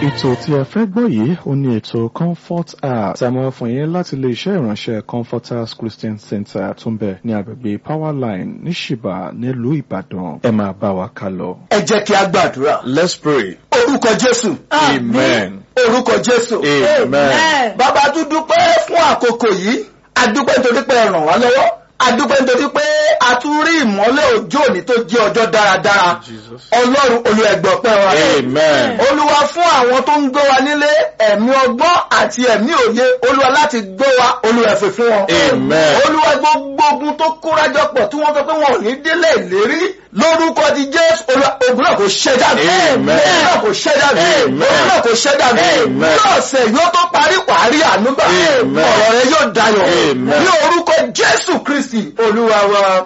Ètò tí ẹ fẹ́ gbọ́ yìí ó ní ètò Comfort Hour tí a máa fún yín láti ilé iṣẹ́ ìránṣẹ́ Comforters Christian Center tó ń bẹ ní agbègbè Powerline ní Ṣìbà nílùú Ìbàdàn. Ẹ máa bá wa ká lọ. Ẹ jẹ́ kí a gbàdúrà. Let's pray. Orúkọ Jésù. Amen. Orúkọ Jésù. Amen. Bàbá tún dúpẹ́ fún àkókò yìí. A dúpẹ́ nítorí pé ẹ ràn wá lọ́wọ́. A dúpẹ́ nítorí pé a tún rí ìmọ́lẹ̀ ọjọ́ òní tó jẹ́ ọjọ́ dáradára. Ọlọ́run olú ẹgbẹ́ ọpẹ́ wa. Amen. Olúwa fún àwọn tó ń gbọ́ wa nílé ẹ̀mí ọgbọ́n àti ẹ̀mí òye. Olúwa láti gbọ́ wa. Olúwa ẹ fẹ́ fún wọn. Amen. Olúwa gbogbo ogun tó kórajọpọ̀ tí wọ́n sọ pé wọn ò ní délé ìlérí. Lórúkọ ti Jésù, ogun náà kò ṣẹ́ dànù. Amen. Ogun náà kò ṣẹ́ dànù. Amen. Ogun náà kò ṣẹ́ dànù. Amen. Lọ́ọ̀sẹ̀ yóò tó parí wàárí ànúgbà. Amen. Ọ̀rọ̀ rẹ yóò dayọ̀. Amen. Ní orúkọ Jésù Kristi, Olúwa wa.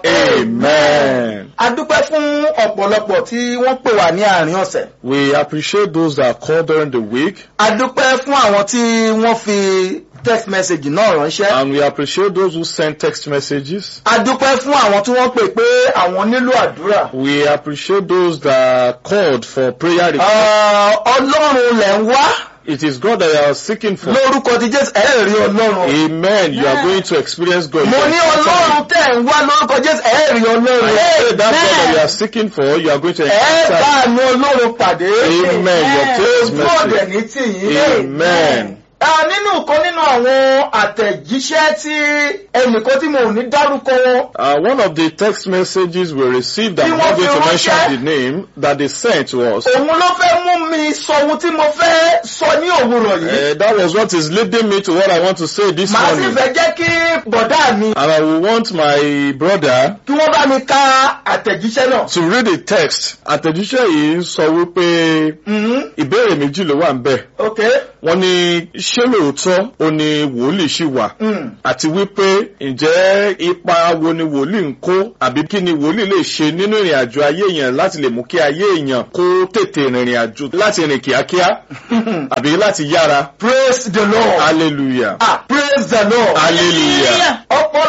Amen. A dúpẹ́ fún ọ̀pọ̀lọpọ̀ tí wọ́n pè wá ní àárín ọ̀sẹ̀. We appreciate those that called during the week. A dúpẹ́ fún àwọn tí wọ́n fi text message náà ránṣẹ́. And we appreciate those who send text messages. A dúpẹ́ fún àwọn tí wọ́n pè pé àwọn nílò àdúrà. We appreciate those that called for prayer requests. Ọlọ́run lẹ̀ ń wá. It is God that you are seeking for. Lórúkọ ti Jésù ẹ rí Ọlọ́run. Amen. You are going to experience God. Mo ní Ọlọ́run tẹ̀ ń wá lórúkọ Jésù ẹ rí Ọlọ́run. That God that you are seeking for, you are going to Ẹ encounter. bá àánú Ọlọ́run pàdé. Amen. Your text Ojú ọ̀dẹ̀ message. ní tìyín. Amen. Nínú kan nínú àwọn àtẹ̀jíṣẹ́ tí ẹnìkan tí mo ò ní dárúkọ wọn. One of the text messages we received, I'm Bí not wọ́n going to fi mention ránṣẹ́. the name, that they sent to us. Òun ló fẹ́ mú mi sọ ohun tí mo fẹ́ sọ ní òwúrọ̀ yìí. That was what is leading me to what I want to say this Màá sì morning. fẹ́ jẹ́ kí bọ̀dá mi And I will want my brother kí wọ́n bá mi ka àtẹ̀jíṣẹ́ náà. to read the text. Àtẹ̀jíṣẹ́ yìí sọ wípé ìbéèrè méjì ló wà ń bẹ̀. Okay. Wọ́n ní ṣé lóòótọ́ ó ní wòlíì ṣì wà? Àti wípé ǹjẹ́ ipa wo ni wòlíì ń kó àbí kí ni wòlíì lè ṣe nínú ìrìn àjò ayé èèyàn láti lè mú kí ayé èèyàn kó tètè rìnrìn àjò láti rìn kíákíá àbí láti yára. Praise the Lord. Hallelujah. Praise the Lord. Hallelujah.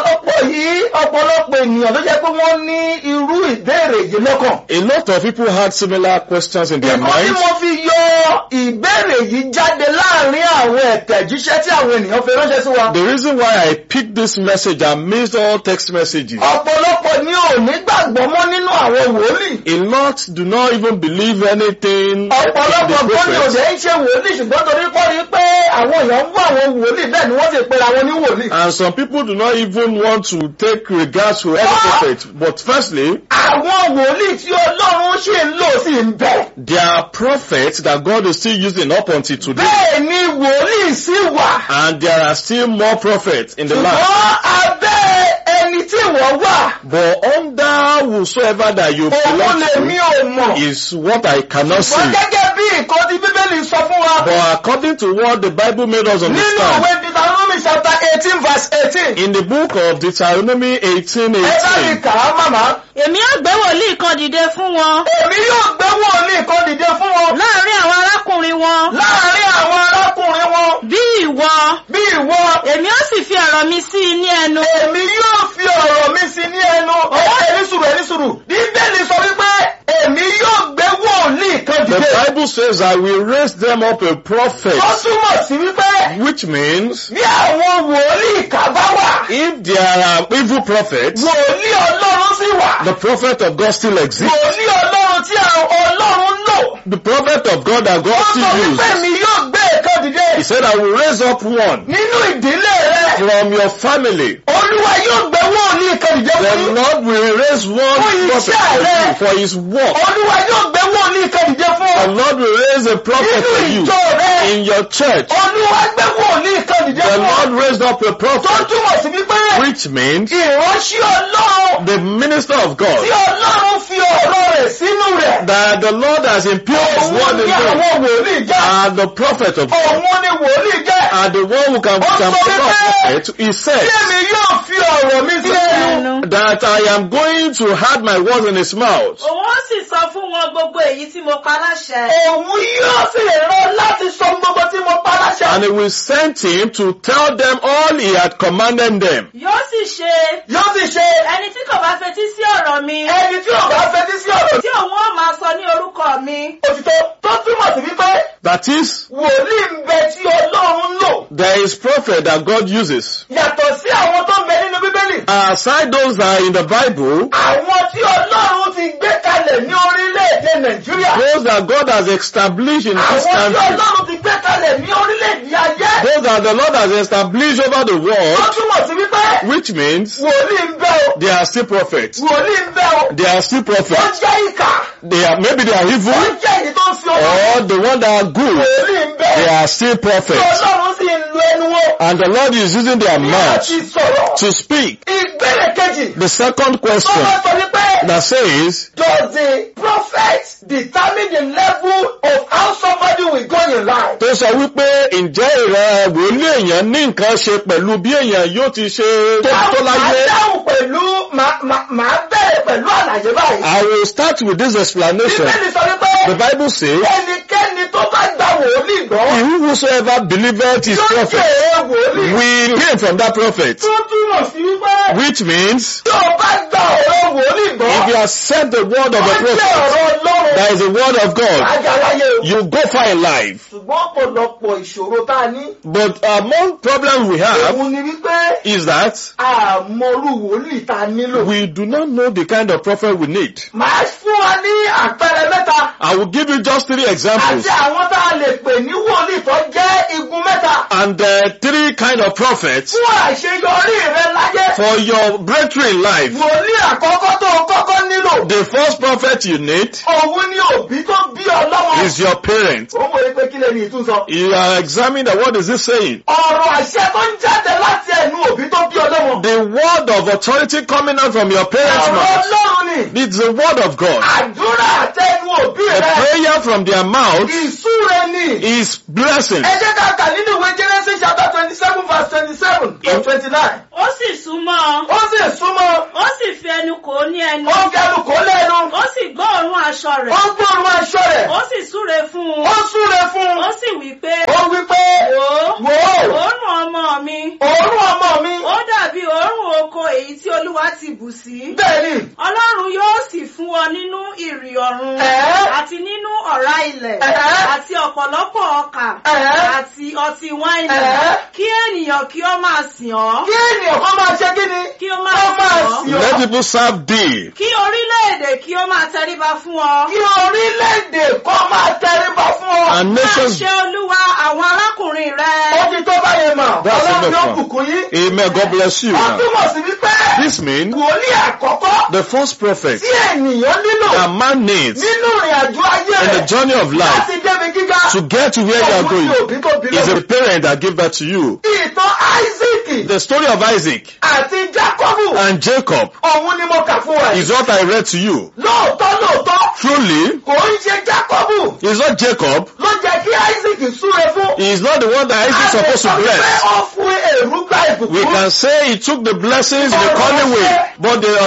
Ọ̀pọ̀lọpọ̀ ènìyàn ló jẹ́ pé wọ́n ní irú ìbéèrè yìí lọ́kàn. A lot of people had similar questions in their Ìkan tí minds. mo fi yọ ìbéèrè yìí jáde láàrin àwọn ẹ̀tẹ̀jíṣẹ́ tí àwọn ènìyàn fi ránṣẹ́ sí wa. The reason why I picked this message amidst all text messages, Ọ̀pọ̀lọpọ̀ ni ò ní gbàgbọ́ mọ́ nínú àwọn wòlíì. a lot do not even believe anything in the Ọ̀pọ̀lọpọ̀ gbọ́n ni prophets. òde ń ṣe wòlíì ṣùgbọ́n torí pọ́ ni pé àwọn èèyàn ń wá àwọn wòlíì bẹ́ẹ̀ ni wọ́n sì pera wọn ní wòlíì. And some people do not even want to take regards to any prophet. But firstly, Àwọn wòlíì tí Ọlọ́run ṣì ń lò sí ń bẹ. there are prophets that God is still using up until today. Bẹ́ẹ̀ ni wòlíì sì wà. And there are still more prophets in the land. Ṣùgbọ́n abẹ́ ẹni tí wọ́n wà. But under whosoever that you Òun belong lèmi to ò mọ̀. is what I cannot Wọ́n see. gẹ́gẹ́ bí nǹkan tí Bíbélì sọ fún wa. But according to what the Bible made us Nínú understand, ìwé Deuteronomy chapter 18 verse 18. in the book of Deuteronomy Ẹ bá mi 18:18, kà á màmá. Èmi á gbé wòlíì kan dìde fún wọn Èmi yóò gbé wòlíì kan dìde fún wọn. láàrin àwọn arákùnrin wọn Láàárín àwọn arákùnrin wọn. bí ìwọ. Bí ìwọ. Èmi ó sì fi ọ̀rọ̀ mi sí i ní ẹnu. Èmi yóò fi ọ̀rọ̀ mi sí ní ẹnu. Ẹni sùúrù. Bíbélì sọ wípé èmi yóò gbé wòlíì kan the dìde. Bible says I will raise them up a prophet, Ó túmọ̀ sí wípé which means bí àwọn wòlíì kà bá wà, if there are evil prophets, wòlíì Ọlọ́run sì wà. the prophet of God still exists. Wòlíì Ọlọ́run tí Ọlọ́run lò. The prophet of God that God Ó sọ still wípé uses. mi yóò gbé ìkan He dìde. said, I will raise up one Nínú ìdílé rẹ, from your family. Olúwa yóò gbé wòlíì kan dìde The fún yín. Lord will raise one prophet for you for his work. Olúwa yóò gbé wòlíì kan dìde fún The ọ. Lord will raise a prophet Nínú for you ìjọ rẹ, in your church. Olúwa gbé wòlíì kan dìde The fún ọ. Lord raised up a Tó prophet, túmọ̀ sí wípé which means ìránṣẹ́ Ọlọ́run the minister of tí God, Ọlọ́run fi ọ̀rọ̀ rẹ̀ sínú rẹ̀. that the Lord has impured his Òun word ni in them, àwọn wòlíì jẹ́. and the prophet of God, Òun ni wòlíì jẹ́. and the one who can become a prophet, he said Tí èmi yóò fi ọ̀rọ̀ mi sí ẹnu. that I am going to hide my words in his mouth. Òun ó sì sọ fún wọn gbogbo èyí tí mo pa láṣẹ. Òun yóò sì rán láti sọ gbogbo tí mo pa láṣẹ And he will send him to tell them all he had commanded them. Yóò sì ṣe. Yóò sì ṣe. Ẹni tí kò bá fetí sí ọ̀rọ̀ mi. Ẹni tí ò bá fetí sí ọ̀rọ̀. Tí òun ó máa sọ ní orúkọ mi. Òtítọ́ tó túmọ̀ sí wípé. That is, Wòlíì ń bẹ tí Ọlọ́run ń lò. there is prophet that God uses. Yàtọ̀ sí àwọn tó ń bẹ nínú Bíbélì. Aside those that are in the Bible, Àwọn tí Ọlọ́run ti gbé kalẹ̀ ní orílẹ̀-èdè Nàìjíríà. those that God has established in this Àwọn tí country, Ọlọ́run ti gbé kalẹ̀ ní orílẹ̀-èdè ayé. those that the Lord has established over the Tó world, túmọ̀ sí wípé. which means Wòlíì ń bẹ o. they are still prophets. Wòlíì ń bẹ o. They are still Wọ́n prophets. jẹ́ ìkà. Maybe they are evil, Wọ́n jẹ́ èyí tó ń fi ọwọ́. or the one that are good, Wòlíì ń bẹ. they are still Tí prophets. Ọlọ́run sì ń lo ẹnu wọn. And the Lord is using their mouth Láti sọ̀rọ̀. to speak. Ìbéèrè kejì. The second Tó question bá sọ wípé. that says, Does the prophet determine the level of how somebody will go in life? tó sọ wípé ǹjẹ́ ìran wòlíì èèyàn ní nǹkan ṣe pẹ̀lú bí èèyàn yóò ti ṣe tó Màá láyé? dáhùn pẹ̀lú màá bẹ̀rẹ̀ pẹ̀lú àlàyé báyìí. I will start with this explanation. Bíbélì sọ wípé The Bible says, ẹnikẹ́ni tó bá gba wòlíì gbọ́ he whosoever believeth is yóò prophet jẹ́ wòlíì. will hear from that prophet. Tó túmọ̀ sí wípé Which means, tí o bá gba ọ̀rọ̀ wòlíì gbọ́, if you accept the word of ó the jẹ́ prophet, ọ̀rọ̀ Ọlọ́run. that is the word of God, Àjàláyé o. you go far in life. Ṣùgbọ́n ọ̀pọ̀lọpọ̀ ìṣòro tá a ní. But among problems we have Òun ni wípé is that àmọ̀rú wòlíì tá a nílò. we do not know the kind of prophet we need. Màá fún wa ní àpẹẹrẹ mẹ́ta. I will give you just 3 examples. Àti àwọn tá a lè pè ní wòlíì tó jẹ́ igun mẹ́ta. And 3 kind of prophets Fún àṣeyọrí rẹ láyé. for your breakthrough in life. Wòlíì àkọ́kọ́ tó o kọ́kọ́ nílò. The first prophet you need Òun ni òbí tó bí ọlọ́wọ́. is your parent. Ó mọ̀ pé kí lè ní ìtúnsọ. You are examining that what is it saying? Ọ̀rọ̀ àṣẹ tó ń jáde láti ẹnu òbí tó bí ọlọ́wọ́. The word of authority coming out from your parents' Ọ̀rọ̀ mouth. Ọlọ́run ni. It's the word of God. Àdúrà àtẹnu òbí The rẹ. prayer from their mouth Ìsúre ni. is blessing. Ẹ jẹ́ ká kà nínú ìwé Genesis chapter 27 verse 27 to 29. Ó sì súnmọ́. Ó sì súnmọ́. Ó sì fi ẹnu kò ó ní ẹnu. Ó ń kẹnu kò lẹ́nu. Ó sì gbóòórùn aṣọ Ó rẹ̀. ń gbóòórùn aṣọ rẹ̀. Ó sì súre fún un. Ó súre fún un. Ó sì wí pé. Ó wí pé Wò ó. wò ó. Òórùn ọmọ mi. Òórùn ọmọ mi. Ó dàbí òórùn oko èyí tí Olúwa ti bù sí. Bẹ́ẹ̀ni. Ọlọ́run yóò sì fún ọ nínú ìrì ọ̀run àti nínú ọ̀rá ilẹ̀ àti ọ̀pọ̀lọpọ̀ ọkà àti ọtí wáìnì kí ènìyàn kí ó máa sìn ọ́. Kí ènìyàn kan máa ṣe kí ni? Kí ó máa sìn ọ́. Let people serve thee. Kí orílẹ̀-èdè kí ó máa tẹríba fún ọ. Kí orílẹ̀-èdè kan máa tẹríba fún ọ. And Máa nations. ṣe Olúwa àwọn arákùnrin rẹ. Ó ti tó báyìí mọ̀. That's Ọlọ́run enough, yóò man. bùkún yín. Amen. God bless you. Ó túmọ̀ sí wípé This means wòlíì àkọ́kọ́ the first prophet tí ènìyàn nílò that man needs nínú ìrìn àjò ayé in the rẹ̀ journey of life láti débi gíga. to get to where you are Òun ni going òbí tó bí is lọ́wọ́. a parent that gave that to you. Ìtàn Isaac The story of Isaac àti Jacob and Jacob òun ni mo kà fún wa yìí. is what I read to you. Lóòótọ́ Truly, kò ń ṣe Jacob it's not Jacob. ló jẹ́ kí Isaac súre fún. He is not the one that Isaac is supposed to A lè sọ pé bless. ó fún èrúgbà We ìbùkún. can say he took the blessings in a cunning way, but the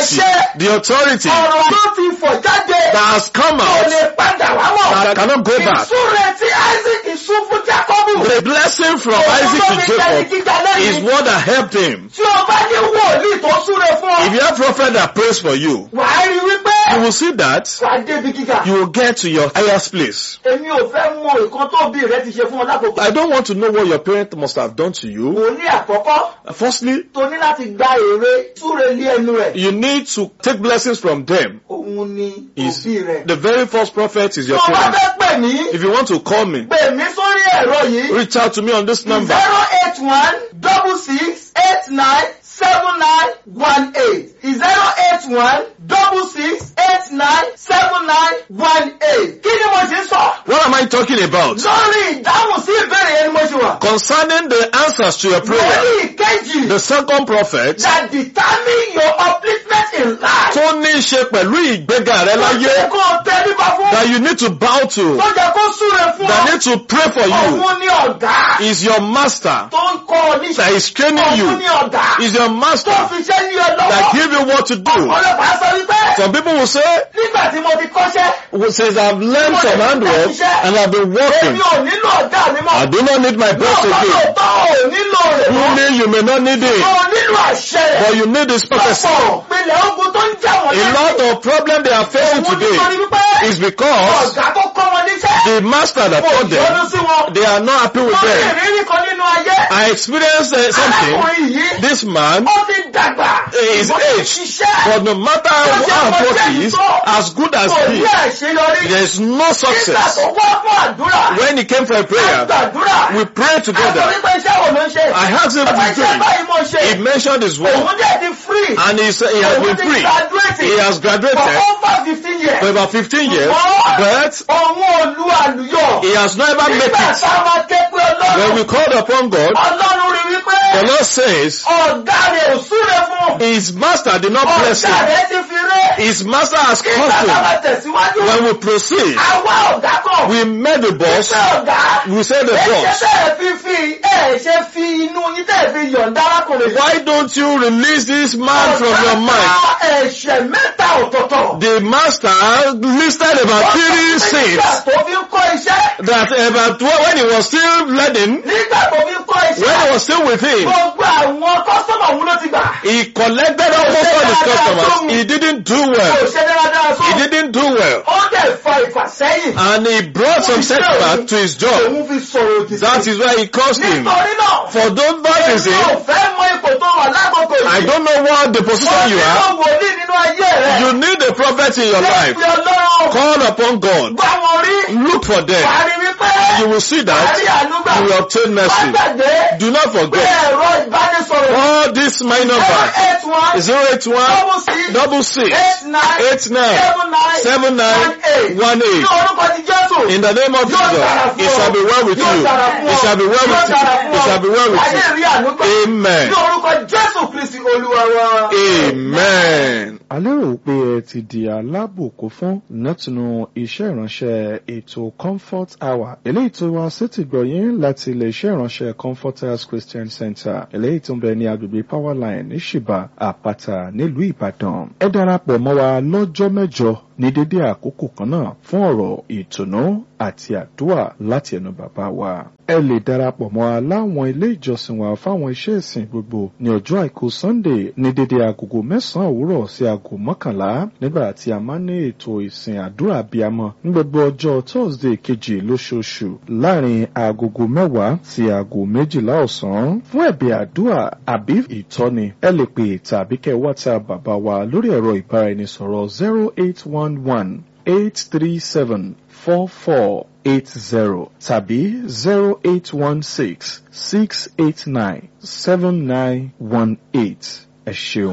authority Ọ̀rọ̀ tó ti fọ̀ jáde that has come kò out lè padà wá wọ̀. that cannot go back. Ìsúre tí Isaac sún fún Jacob. The blessing from Isaac to Jacob is what that helped him. Tí o bá ní wòlíì tó súre fún ọ, If you have prophet that prays for you, wàá rí wípé you will see that wàá débi gíga. you will get to your highest place. Èmi ò fẹ́ mọ nǹkan tó bí rẹ ti ṣe fún ọ lákòókò. I don't want to know what your parent must have done to you. Wòlíì àkọ́kọ́ Firstly, tó ní láti gba èrè súre lé ẹnu rẹ̀. you need to take blessings from them. Òun ni Is òbí rẹ̀. the very first prophet is your Tó o bá parent. fẹ́ pè mí, If you want to call me, pè mí sórí ẹ̀rọ yìí. reach out to me on this number. 081-66-89-7918. 081-66-89-7918. Kí ni mo ṣe sọ? What am I talking about? Lórí ìdáhùn sí ìbéèrè yẹn ni mo ṣe wà. Concerning the answers to your prayer, Lórí ìkejì the second prophet that determine your upliftment in life. tó ní í ṣe pẹ̀lú ìgbéga rẹ Tó láyé, jẹ́ kó o tẹríba fún. that you need to bow to, Tó jẹ́ kó súre fún ọ. that need to pray for you Òun ni ọ̀gá. is your master Tó ń kọ́ ọ níṣẹ́. that is training Òun you, ni ọ̀gá. is your master Tó fi iṣẹ́ ní ọ that lọ́wọ́. give you what to do. Ọ̀pọ̀lọpọ̀ á sọ wípé Some people will say, nígbà tí mo ti kọ́ṣẹ́, since I've learned some handwork and I've been working, èmi ò nílò ọ̀gá mi mọ́. I do not need my boss again. Lóòótọ́ ò nílò rẹ̀ mọ́. Truly, you may not need it, Ò nílò àṣẹ rẹ̀. but you need this prophecy. Lọ́pọ̀ ìpìlẹ̀ ogun tó ń jà wọ́n A lot of problems they are facing Òun nítorí today wípé is because ọ̀gá tó kọ́ wọn níṣẹ́. the master that Kò taught them, yọ́nú sí wọn. they are not happy with Wọ́n ní them. ìrírí kan nínú ayé. I experienced something. Arákùnrin yìí, This man, ó ti dàgbà. his Ó ti age, ṣiṣẹ́. but no matter how important he is, as good as Kò he ní is, àṣeyọrí. there is no Nígbà success. tó wá fún àdúrà. When he came for a prayer, Àgbàdúrà. we prayed together. Àtọ̀ wípé iṣẹ́ wo ló ń ṣe? I asked him Bàbá to do iṣẹ́ it. báyìí mo ṣe. He mentioned his work, Òun dẹ̀ ti free. and he said he has been free. He has For graduated over 15 years. for about 15 years, but Òun ò lu àlùyọ̀. he has never made Nígbà it. tá a máa ké pé When Ọlọ́run. we called upon God, Ọlọ́run rí wípé the Lord says ọ̀gá rẹ̀ ò súre fún. his master did not bless Ọ̀gá him. rẹ̀ ti fi ré. His master has Nígbà caused tá a him. máa tẹ̀síwájú. When we proceed, Àwa ọ̀gá kan. we met the boss. Ṣé ọ̀gá? We said the Ẹ ṣe boss, bẹ́ẹ̀ ṣe fi inú yín tẹ̀ fi yọ̀ǹda arákùnrin. why don't you release this man from your mind? Ẹ̀ṣẹ̀ mẹ́ta ọ̀tọ̀ọ̀tọ̀. The master listed about 3 sins Nígbà tó fi ń kọ́ iṣẹ́. that about when he was still learning, Nígbà tó fi ń kọ́ when he iṣẹ́. was still with him, Gbogbo àwọn kọ́sọ́mà òun ló ti gbà. he collected almost all his customers. He didn't do Kò well. ṣe dáradára He sóhun. didn't do well. Ó dẹ̀ fa ìfàsẹ́yìn. And he brought some setback to his job. Òun fi sọ̀rọ̀ òdì sí. That is why he caused him. Nítorí náà. For those that Èmi reason, ò fẹ́ mọ ipò tó wà lákòókò yìí. I don't know what the position you are. Ó nílò wòlíì nínú ayé rẹ̀. You need a prophet in your Ṣé life. fi Ọlọ́run Call upon God. gbá wọn rí? Look for them. Parí wípé. You will see Parí that ànúgbà. you will obtain Má mercy. gbàgbé. Do not Pé forget. ẹ̀rọ ìbánisọ̀rọ̀. All this my number 081 081 89 89 Ní 7918. orúkọ ti Jésù. In the name of Jesus, it shall be well with you. It shall be well with you. It shall be well with Ayé rí ànúgbà. you. Amen. Ní orúkọ Jésù Kristi Olúwa wa. Amen. A lérò pé ẹ ti di alábùkún fún látinú iṣẹ́ ìránṣẹ́ ètò Comfort Hour eléyìí tó wá sétí gbọ̀yìn láti ilé-iṣẹ́ ìránṣẹ́ Comforters Christian Center eléyìí tó ń bẹ ní agbègbè Powerline ní Ṣìbà Àpáta nílùú Ìbàdàn. Ẹ darapọ̀ mọ́ wa lọ́jọ́ mẹ́jọ ní dédé àkókò kan náà fún ọ̀rọ̀ ìtùnú àti àdúrà láti ẹnu bàbá wa. Ẹ lè darapọ̀ mọ́ wa láwọn ilé ìjọsìn wa fáwọn iṣẹ́ ìsìn gbogbo ní ọjọ́ àìkú Sunday ní dédé agogo 9 òwúrọ̀ sí aago 11 nígbà tí a máa ní ètò ìsìn àdúrà abiyamọ ní gbogbo ọjọ́ Thursday kejì lóṣooṣù láàrin agogo 10 sí aago 12 ọ̀sán. Fún ẹ̀bẹ̀ àdúrà àbí ìtọ́ni ẹ lè pè tàbí kẹ́ WhatsApp bàbá wa lórí ẹ̀rọ ìbáraẹnisọ̀rọ̀ 0811 837 4480 tàbí 0816 689 7918. Ẹ ṣeun.